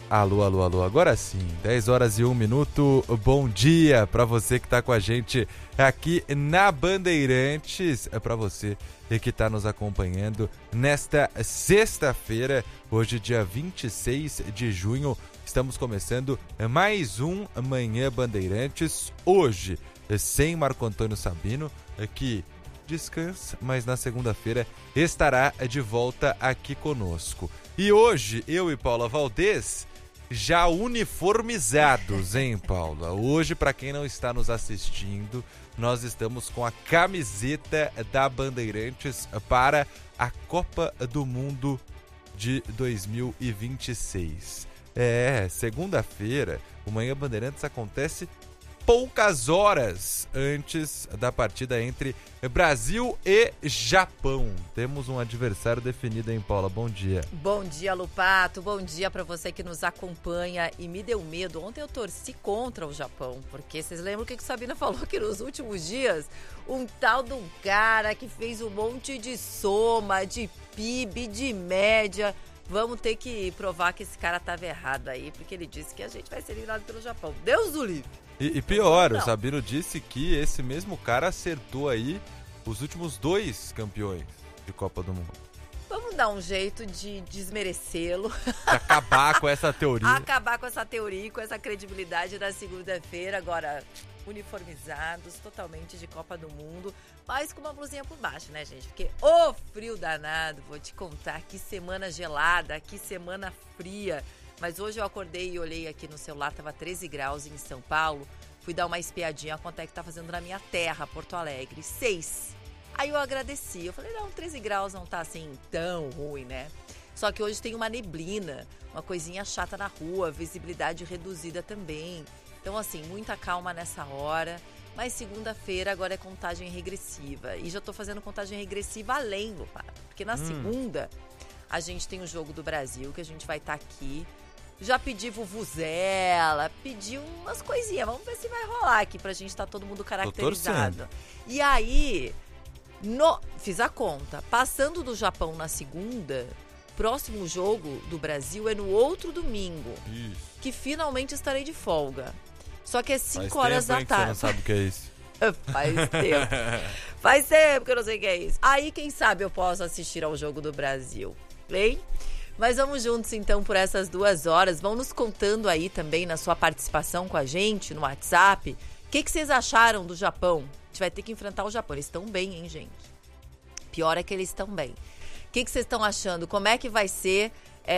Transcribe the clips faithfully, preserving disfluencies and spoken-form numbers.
Alô, alô, alô, agora sim, dez horas e um minuto, bom dia para você que tá com a gente aqui na Bandeirantes, é para você que tá nos acompanhando nesta sexta-feira, hoje dia vinte e seis de junho, estamos começando mais um Manhã Bandeirantes, hoje sem Marco Antônio Sabino, que descansa, mas na segunda-feira estará de volta aqui conosco. E hoje, eu e Paula Valdez, já uniformizados, hein, Paula? Hoje, para quem não está nos assistindo, nós estamos com a camiseta da Bandeirantes para a Copa do Mundo de dois mil e vinte e seis. É, segunda-feira, o Manhã Bandeirantes acontece poucas horas antes da partida entre Brasil e Japão. Temos um adversário definido, hein, Paula? Bom dia. Bom dia, Lupato. Bom dia para você que nos acompanha. E me deu medo. Ontem eu torci contra o Japão, porque vocês lembram o que a Sabina falou que nos últimos dias? Um tal de um cara que fez um monte de soma, de P I B, de média. Vamos ter que provar que esse cara estava errado aí, porque ele disse que a gente vai ser eliminado pelo Japão. Deus o livre. E, e pior, não. O Sabino disse que esse mesmo cara acertou aí os últimos dois campeões de Copa do Mundo. Vamos dar um jeito de desmerecê-lo. De acabar com essa teoria. Acabar com essa teoria e com essa credibilidade da segunda-feira. Agora, uniformizados totalmente de Copa do Mundo, mas com uma blusinha por baixo, né, gente? Porque ô frio danado, vou te contar, que semana gelada, que semana fria. Mas hoje eu acordei e olhei aqui no celular, tava treze graus em São Paulo. Fui dar uma espiadinha, quanto é que tá fazendo na minha terra, Porto Alegre, seis. Aí eu agradeci, eu falei, não, treze graus não tá assim tão ruim, né? Só que hoje tem uma neblina, uma coisinha chata na rua, visibilidade reduzida também. Então, assim, muita calma nessa hora. Mas segunda-feira agora é contagem regressiva. E já tô fazendo contagem regressiva além, Lupato. Porque na hum. segunda, a gente tem o Jogo do Brasil, que a gente vai estar tá aqui. Já pedi vuvuzela, pedi umas coisinhas. Vamos ver se vai rolar aqui pra gente estar tá todo mundo caracterizado. E aí, no, fiz a conta. Passando do Japão na segunda, próximo jogo do Brasil é no outro domingo. Isso. Que finalmente estarei de folga. Só que é cinco horas da tarde. Você não sabe o que é isso. Faz tempo. Faz tempo que eu não sei o que é isso. Aí, quem sabe, eu posso assistir ao Jogo do Brasil. Hein? Mas vamos juntos, então, por essas duas horas. Vão nos contando aí também na sua participação com a gente no WhatsApp. O que, que vocês acharam do Japão? A gente vai ter que enfrentar o Japão. Eles estão bem, hein, gente? Pior é que eles estão bem. O que, que vocês estão achando? Como é que vai ser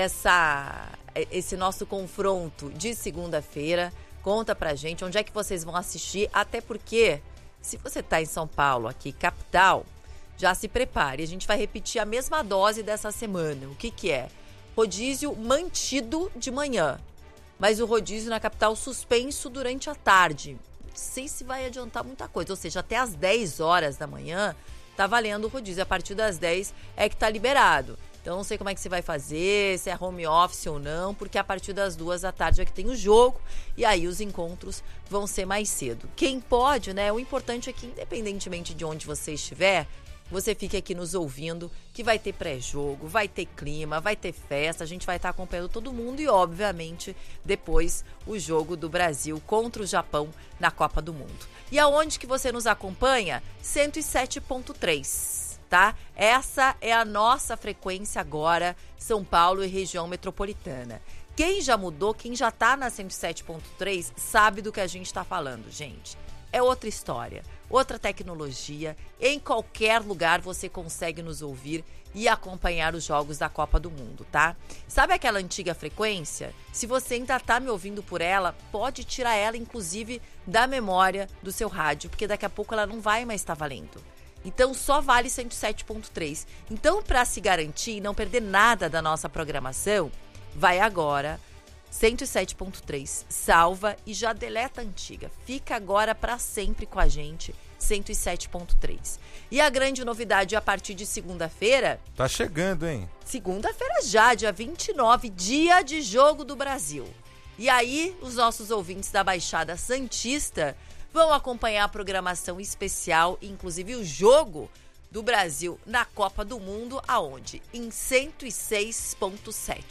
essa, esse nosso confronto de segunda-feira? Conta pra gente onde é que vocês vão assistir, até porque se você tá em São Paulo, aqui, capital, já se prepare. A gente vai repetir a mesma dose dessa semana. O que que é? Rodízio mantido de manhã, mas o rodízio na capital suspenso durante a tarde. Não sei se vai adiantar muita coisa, ou seja, até às dez horas da manhã tá valendo o rodízio. A partir das dez é que tá liberado. Então, não sei como é que você vai fazer, se é home office ou não, porque a partir das duas da tarde é que tem o jogo e aí os encontros vão ser mais cedo. Quem pode, né? O importante é que, independentemente de onde você estiver, você fique aqui nos ouvindo, que vai ter pré-jogo, vai ter clima, vai ter festa, a gente vai estar acompanhando todo mundo e, obviamente, depois o jogo do Brasil contra o Japão na Copa do Mundo. E aonde que você nos acompanha? cento e sete ponto três. Tá? Essa é a nossa frequência agora, São Paulo e região metropolitana. Quem já mudou, quem já tá na cento e sete ponto três, sabe do que a gente tá falando, gente. É outra história, outra tecnologia. Em qualquer lugar você consegue nos ouvir e acompanhar os jogos da Copa do Mundo, tá? Sabe aquela antiga frequência? Se você ainda tá me ouvindo por ela, pode tirar ela, inclusive, da memória do seu rádio, porque daqui a pouco ela não vai mais estar valendo. Então, só vale cento e sete ponto três. Então, para se garantir e não perder nada da nossa programação, vai agora, cento e sete ponto três, salva e já deleta a antiga. Fica agora para sempre com a gente, cento e sete ponto três. E a grande novidade a partir de segunda-feira... Tá chegando, hein? Segunda-feira já, dia vinte e nove, dia de Jogo do Brasil. E aí, os nossos ouvintes da Baixada Santista vão acompanhar a programação especial, inclusive o jogo do Brasil na Copa do Mundo, aonde? Em cento e seis ponto sete.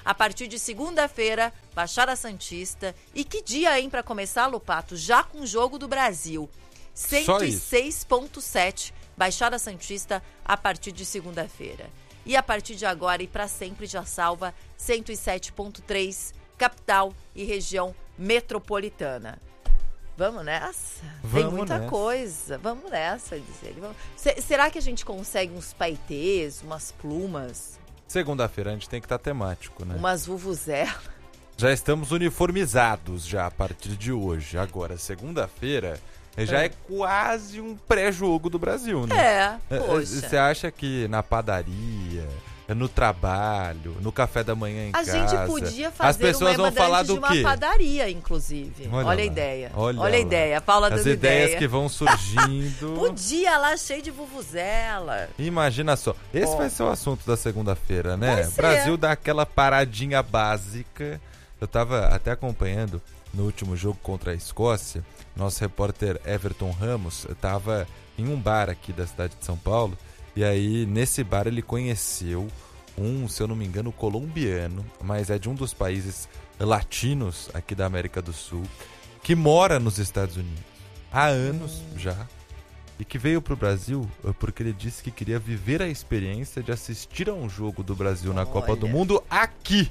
A partir de segunda-feira, Baixada Santista. E que dia, hein, para começar, Lupato? Já com o Jogo do Brasil. cento e seis ponto sete, Baixada Santista, a partir de segunda-feira. E a partir de agora e para sempre já salva cento e sete ponto três, capital e região metropolitana. Vamos nessa? Vamos Tem muita nessa. coisa. Vamos nessa, diz ele. Vamos... C- será que a gente consegue uns paetês, umas plumas, Segunda-feira a gente tem que estar temático, né? umas vuvuzelas? Já estamos uniformizados já a partir de hoje. Agora, segunda-feira já é, É. quase um pré-jogo do Brasil, né? É, poxa. Você acha que na padaria, no trabalho, no café da manhã em A casa... gente podia fazer as pessoas uma vão falar antes de do uma quê? padaria, inclusive. Olha Olha, a lá, ideia. olha Olha, a lá. ideia. Paula As dando ideias ideia. que vão surgindo. Podia lá cheio de vuvuzela. Imagina só. Esse Ó. vai ser o assunto da segunda-feira, né? Vai ser. Brasil dá aquela paradinha básica. Eu tava até acompanhando no último jogo contra a Escócia. Nosso repórter Everton Ramos estava em um bar aqui da cidade de São Paulo. E aí, nesse bar, ele conheceu um, se eu não me engano, colombiano, mas é de um dos países latinos aqui da América do Sul, que mora nos Estados Unidos há anos Hum. já. E que veio pro Brasil porque ele disse que queria viver a experiência de assistir a um jogo do Brasil na Copa do Olha. Mundo aqui.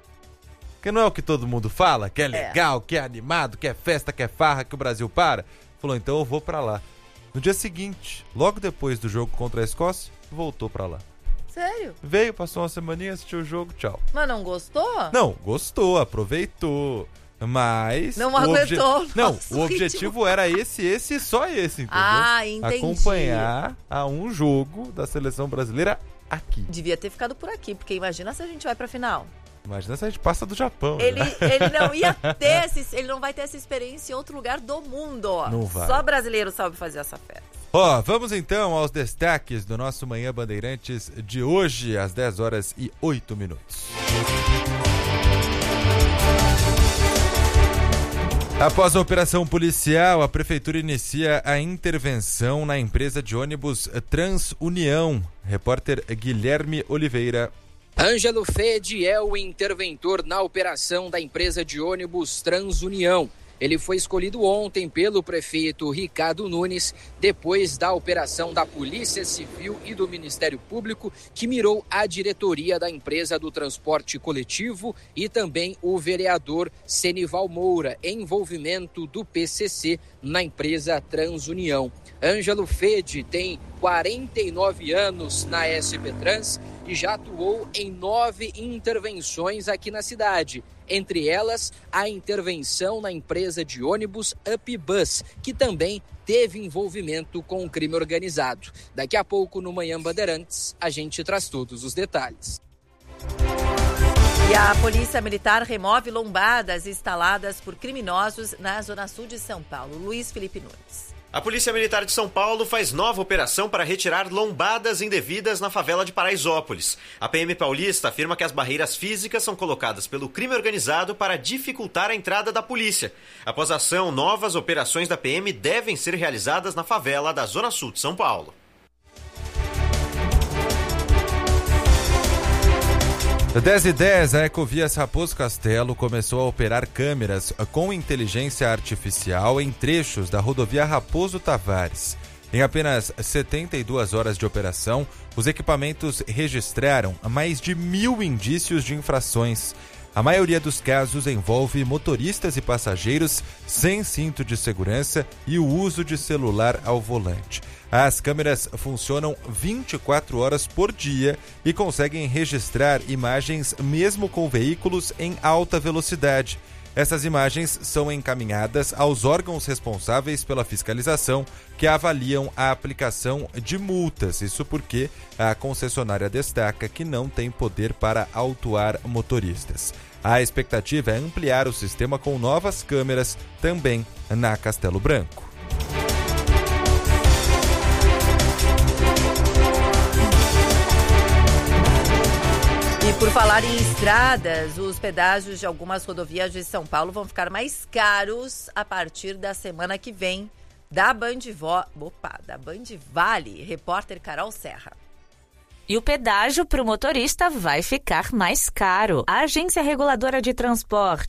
Que não é o que todo mundo fala, que é legal, que é animado, que é festa, que é farra, que o Brasil para. Falou, então eu vou pra lá. No dia seguinte, logo depois do jogo contra a Escócia, voltou pra lá. Sério? Veio, passou uma semaninha, assistiu o jogo, tchau. Mas não gostou? Não, gostou, aproveitou. Mas. Não o aguentou o Não, nosso o objetivo era esse, esse e só esse, entendeu? Ah, entendi. Acompanhar a um jogo da seleção brasileira aqui. Devia ter ficado por aqui, porque imagina se a gente vai pra final. Imagina se a gente passa do Japão. Ele, né? ele não ia ter, esse, ele não vai ter essa experiência em outro lugar do mundo. Não vai. Só brasileiro sabe fazer essa festa. Ó, vamos então aos destaques do nosso Manhã Bandeirantes de hoje, às dez horas e oito minutos. Após a operação policial, a Prefeitura inicia a intervenção na empresa de ônibus Transunião. Repórter Guilherme Oliveira. Ângelo Fede é o interventor na operação da empresa de ônibus Transunião. Ele foi escolhido ontem pelo prefeito Ricardo Nunes, depois da operação da Polícia Civil e do Ministério Público, que mirou a diretoria da empresa do transporte coletivo e também o vereador Senival Moura, em envolvimento do P C C na empresa Transunião. Ângelo Fede tem quarenta e nove anos na S P Trans e já atuou em nove intervenções aqui na cidade. Entre elas, a intervenção na empresa de ônibus UpBus, que também teve envolvimento com o crime organizado. Daqui a pouco, no Manhã Bandeirantes, a gente traz todos os detalhes. E a Polícia Militar remove lombadas instaladas por criminosos na Zona Sul de São Paulo. Luiz Felipe Nunes. A Polícia Militar de São Paulo faz nova operação para retirar lombadas indevidas na favela de Paraisópolis. A P M paulista afirma que as barreiras físicas são colocadas pelo crime organizado para dificultar a entrada da polícia. Após a ação, novas operações da P M devem ser realizadas na favela da Zona Sul de São Paulo. dez e dez, a Ecovias Raposo Castelo começou a operar câmeras com inteligência artificial em trechos da rodovia Raposo Tavares. Em apenas setenta e duas horas de operação, os equipamentos registraram mais de mil indícios de infrações. A maioria dos casos envolve motoristas e passageiros sem cinto de segurança e o uso de celular ao volante. As câmeras funcionam vinte e quatro horas por dia e conseguem registrar imagens mesmo com veículos em alta velocidade. Essas imagens são encaminhadas aos órgãos responsáveis pela fiscalização, que avaliam a aplicação de multas. Isso porque a concessionária destaca que não tem poder para autuar motoristas. A expectativa é ampliar o sistema com novas câmeras também na Castelo Branco. E por falar em estradas, os pedágios de algumas rodovias de São Paulo vão ficar mais caros a partir da semana que vem. Da Band Vo... Opa, da Band Vale, repórter Carol Serra. E o pedágio para o motorista vai ficar mais caro. A Agência Reguladora de Transporte